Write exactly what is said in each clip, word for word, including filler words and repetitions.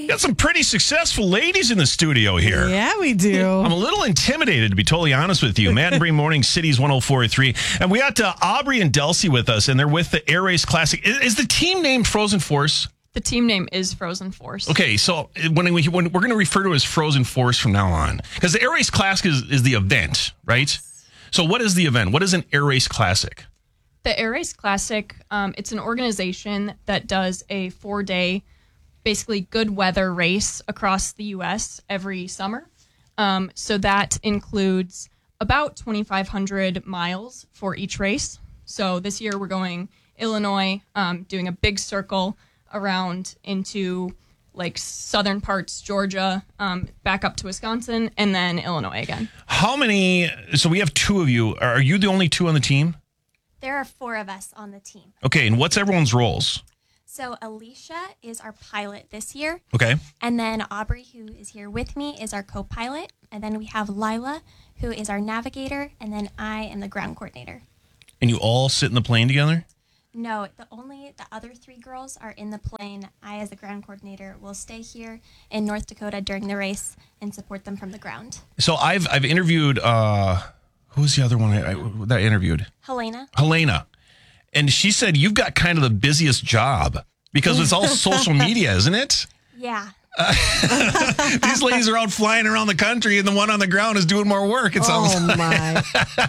Got some pretty successful ladies in the studio here. Yeah, we do. I'm a little intimidated, to be totally honest with you. Matt and Bree Morning Cities one oh four point three. And we got uh, Aubrey and Delcy with us, and they're with the Air Race Classic. Is, is the team named Frozen Force? The team name is Frozen Force. Okay, so when, we, when we're going to refer to it as Frozen Force from now on, because the Air Race Classic is, is the event, right? So what is the event? What is an Air Race Classic? The Air Race Classic, um, it's an organization that does a four-day, basically good weather race across the U S every summer. Um, so that includes about twenty-five hundred miles for each race. So this year we're going Illinois, um, doing a big circle around into like southern parts, Georgia, um, back up to Wisconsin, and then Illinois again. How many? So we have two of you. Are you the only two on the team? There are four of us on the team. Okay, and what's everyone's roles? So Alicia is our pilot this year. Okay. And then Aubrey, who is here with me, is our co-pilot. And then we have Lila, who is our navigator. And then I am the ground coordinator. And you all sit in the plane together? No, the only the other three girls are in the plane. I, as the ground coordinator, will stay here in North Dakota during the race and support them from the ground. So I've I've interviewed, uh, who was the other one I, I, that I interviewed? Helena. Helena. And she said you've got kind of the busiest job because it's all social media, isn't it? Yeah. Uh, these ladies are out flying around the country, and the one on the ground is doing more work. It sounds. Oh my!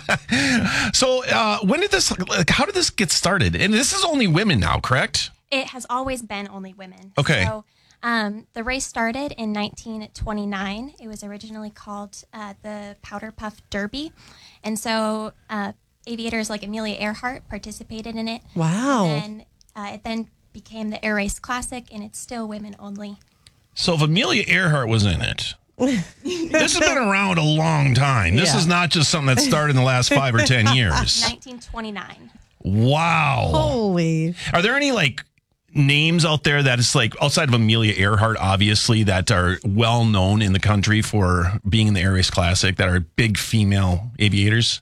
So, uh, when did this? Like, how did this get started? And this is only women now, correct? It has always been only women. Okay. So um, the race started in nineteen twenty-nine. It was originally called uh, the Powder Puff Derby, and so uh, aviators like Amelia Earhart participated in it. Wow! And then uh, it then became the Air Race Classic, and it's still women only. So if Amelia Earhart was in it, this has been around a long time. This Yeah. is not just something that started in the last five or ten years. nineteen twenty-nine. Wow. Holy! Are there any like names out there that is like outside of Amelia Earhart, obviously, that are well known in the country for being in the Air Race Classic that are big female aviators?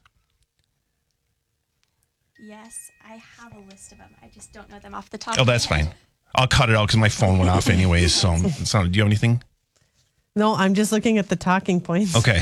Yes, I have a list of them. I just don't know them off the top. Oh, of my that's head. fine. I'll cut it out because my phone went off anyways. So, it's not, do you have anything? No, I'm just looking at the talking points. Okay.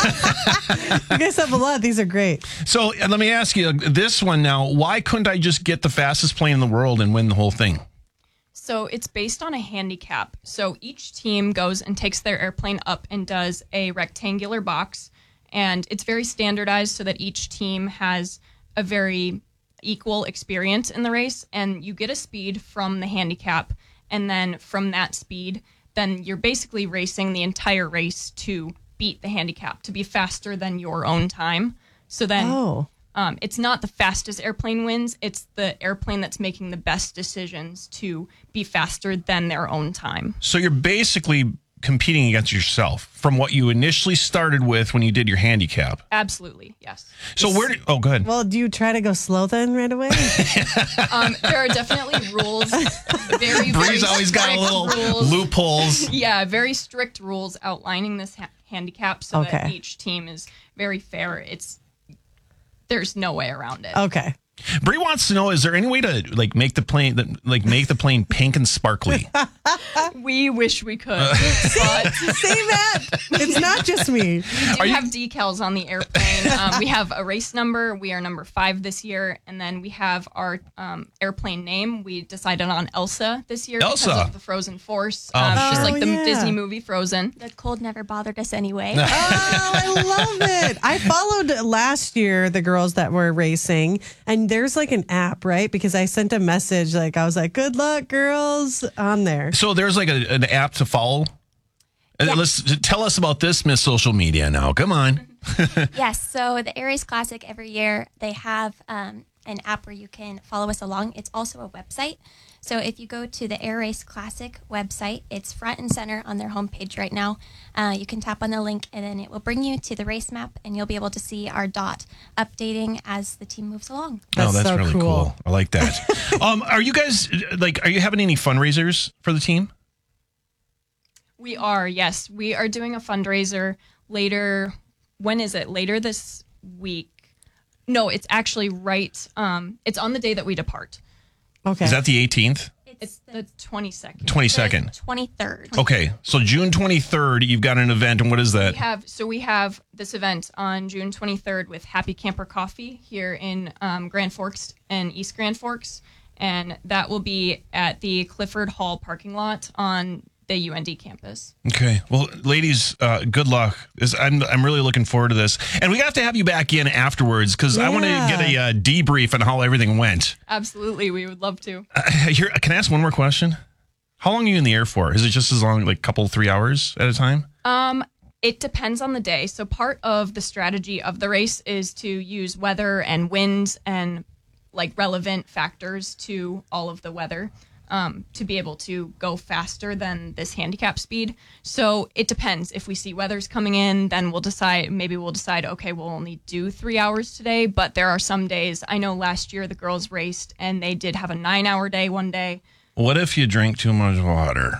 You guys have a lot. These are great. So uh, let me ask you this one now. Why couldn't I just get the fastest plane in the world and win the whole thing? So it's based on a handicap. So each team goes and takes their airplane up and does a rectangular box. And it's very standardized so that each team has a very equal experience in the race. And you get a speed from the handicap. And then from that speed, then you're basically racing the entire race to beat the handicap, to be faster than your own time. So then Oh. um, it's not the fastest airplane wins. It's the airplane that's making the best decisions to be faster than their own time. So you're basically competing against yourself from what you initially started with when you did your handicap. Absolutely, yes. So where do, oh, go ahead. Well, do you try to go slow then right away? Um, there are definitely rules. Very, very Bree's always got a strict little rules. loopholes. Yeah, very strict rules outlining this ha- handicap so that Okay. each team is very fair. It's there's no way around it. Okay. Bree wants to know: is there any way to like make the plane, like make the plane pink and sparkly? We wish we could, but Say that. It's not just me. we do Are you- have decals on the airplane. Um, we have a race number. We are number five this year, and then we have our um, airplane name. We decided on Elsa this year Elsa. because of the Frozen Force, Oh, um, sure. just like the Oh, yeah. Disney movie Frozen. The cold never bothered us anyway. Oh, I love it. I followed last year the girls that were racing, and there's like an app, right? Because I sent a message, like I was like, good luck, girls, on there. So there's like a, an app to follow. Uh, Yeah. Let's tell us about this, Miss Social Media. Now, come on. Yes, so the Air Race Classic every year, they have um, an app where you can follow us along. It's also a website. So if you go to the Air Race Classic website, it's front and center on their homepage right now. Uh, you can tap on the link and then it will bring you to the race map and you'll be able to see our dot updating as the team moves along. Oh, That's that's so really cool. cool. I like that. um, are you guys like? Are you having any fundraisers for the team? We are, yes. We are doing a fundraiser later. When is it? Later this week. No, it's actually right. Um, it's on the day that we depart. Okay. Is that the eighteenth? It's It's the twenty-second. twenty-second. twenty-third. Okay, so June twenty-third, you've got an event, and what is that? We have so we have this event on June twenty-third with Happy Camper Coffee here in um, Grand Forks and East Grand Forks, and that will be at the Clifford Hall parking lot on the U N D campus. Okay, well, ladies, uh, good luck. This, I'm I'm really looking forward to this, and we have to have you back in afterwards because I want to Yeah. get a uh, debrief on how everything went. Absolutely, we would love to. Uh, here, can I ask one more question? How long are you in the air for? Is it just as long, like a couple, three hours at a time? Um, it depends on the day. So part of the strategy of the race is to use weather and winds and like relevant factors to all of the weather. Um, to be able to go faster than this handicap speed. So it depends. If we see weather's coming in, then we'll decide, maybe we'll decide, okay, we'll only do three hours today. But there are some days, I know last year the girls raced and they did have a nine hour day one day. What if you drink too much water?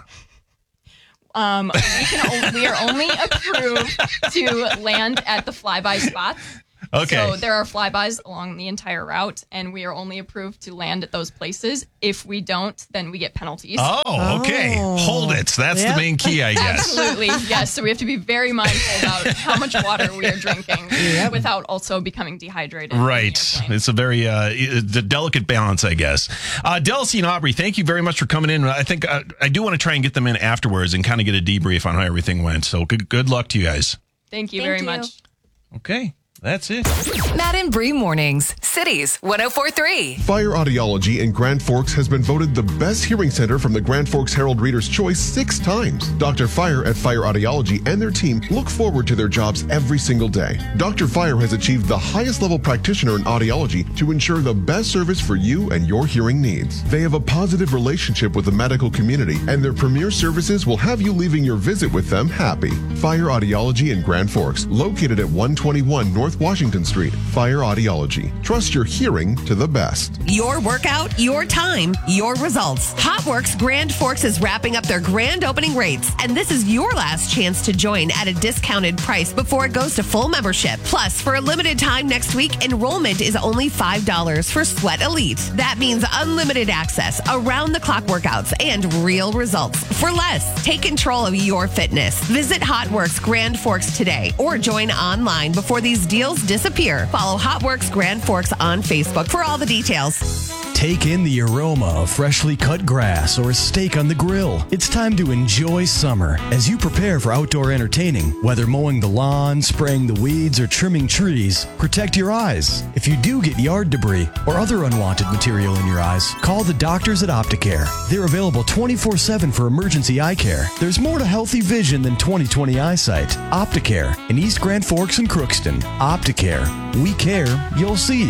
Um, we, can only, we are only approved to land at the flyby spots. Okay. So there are flybys along the entire route, and we are only approved to land at those places. If we don't, then we get penalties. Oh, okay. Oh. Hold it. That's Yep. the main key, I guess. Absolutely, yes. So we have to be very mindful about how much water we are drinking without also becoming dehydrated. on the Right. airplane. It's a very uh, it's a delicate balance, I guess. Uh, Delcy and Aubrey, thank you very much for coming in. I think uh, I do want to try and get them in afterwards and kind of get a debrief on how everything went. So good, good luck to you guys. Thank you Thank very you. much. Okay. That's it. Matt and Bree Mornings, Cities one oh four point three. Fire Audiology in Grand Forks has been voted the best hearing center from the Grand Forks Herald Reader's Choice six times. Doctor Fire at Fire Audiology and their team look forward to their jobs every single day. Doctor Fire has achieved the highest level practitioner in audiology to ensure the best service for you and your hearing needs. They have a positive relationship with the medical community, and their premier services will have you leaving your visit with them happy. Fire Audiology in Grand Forks, located at one twenty-one North Washington Street. Fire Audiology. Trust your hearing to the best. Your workout, your time, your results. HotWorks Grand Forks is wrapping up their grand opening rates, and this is your last chance to join at a discounted price before it goes to full membership. Plus, for a limited time next week, enrollment is only five dollars for Sweat Elite. That means unlimited access, around-the-clock workouts, and real results for less. Take control of your fitness. Visit HotWorks Grand Forks today or join online before these deals disappear. Follow HotWorks Grand Forks on Facebook for all the details. Take in the aroma of freshly cut grass or a steak on the grill. It's time to enjoy summer as you prepare for outdoor entertaining. Whether mowing the lawn, spraying the weeds, or trimming trees, protect your eyes. If you do get yard debris or other unwanted material in your eyes, call the doctors at Opticare. They're available twenty-four seven for emergency eye care. There's more to healthy vision than twenty twenty eyesight. Opticare in East Grand Forks and Crookston. Opticare. We care, you'll see.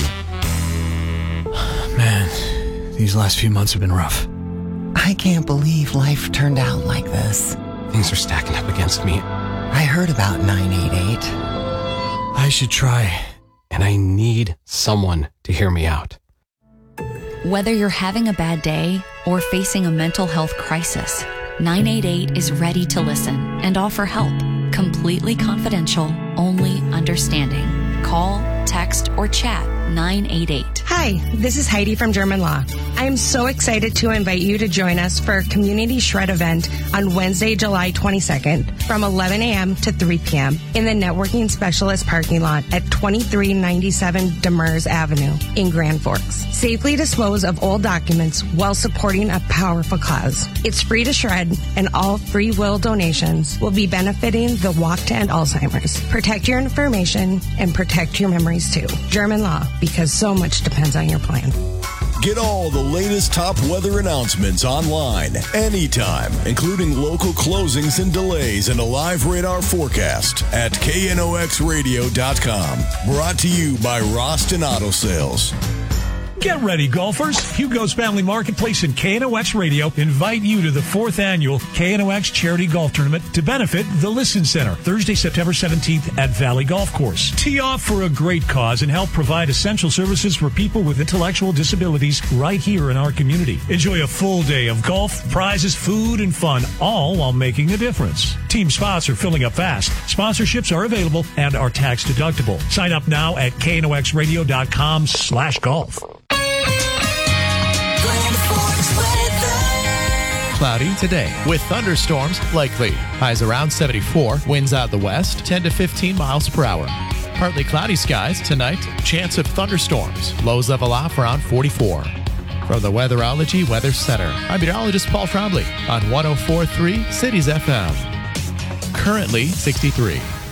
Man, these last few months have been rough. I can't believe life turned out like this. Things are stacking up against me. I heard about nine eight eight. I should try, and I need someone to hear me out. Whether you're having a bad day or facing a mental health crisis, nine eight eight is ready to listen and offer help. Completely confidential, only understanding. Call, text, or chat nine eight eight. Hi, this is Heidi from German Law. I am so excited to invite you to join us for a Community Shred event on Wednesday, July twenty-second from eleven a.m. to three p.m. in the Networking Specialist parking lot at twenty-three ninety-seven Demers Avenue in Grand Forks. Safely dispose of old documents while supporting a powerful cause. It's free to shred, and all free will donations will be benefiting the Walk to End Alzheimer's. Protect your information and protect your memories too. German Law, because so much depends on your plan. Get all the latest top weather announcements online, anytime, including local closings and delays and a live radar forecast at K N O X radio dot com. Brought to you by Roston Auto Sales. Get ready, golfers. Hugo's Family Marketplace and K N O X Radio invite you to the fourth annual K N O X Charity Golf Tournament to benefit the Listen Center, Thursday, September seventeenth at Valley Golf Course. Tee off for a great cause and help provide essential services for people with intellectual disabilities right here in our community. Enjoy a full day of golf, prizes, food, and fun, all while making a difference. Team spots are filling up fast. Sponsorships are available and are tax deductible. Sign up now at K N O X radio dot com slash golf. Grand Forks weather. cloudy today, with thunderstorms likely. Highs around seventy-four, winds out the west, ten to fifteen miles per hour. Partly cloudy skies tonight, chance of thunderstorms. Lows level off around forty-four. From the Weatherology Weather Center, I'm meteorologist Paul Trombley on one oh four point three Cities F M. Currently sixty-three.